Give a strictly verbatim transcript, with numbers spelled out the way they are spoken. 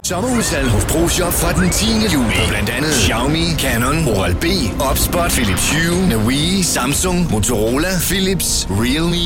Sommerudsalg hos ProShop fra den tiende juli. Blandt andet Xiaomi, Canon, Oral-B, Opspot, Philips Hue, Huawei, Samsung, Motorola, Philips, Realme,